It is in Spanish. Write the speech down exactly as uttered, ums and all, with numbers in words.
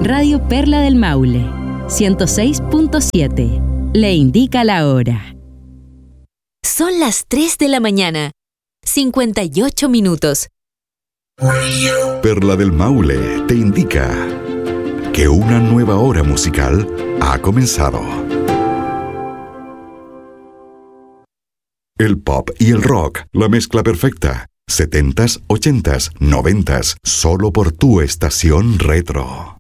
Radio Perla del Maule, ciento seis punto siete. Le indica la hora. Son las tres de la mañana, cincuenta y ocho minutos. Perla del Maule te indica que una nueva hora musical ha comenzado. El pop y el rock, la mezcla perfecta. setentas, ochentas, noventas, solo por tu estación retro.